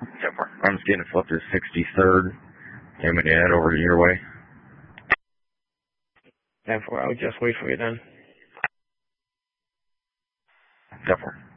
I'm just getting flipped to 63rd. I'm going to head over to your way. 10-4, I'll just wait for you then. 10-4.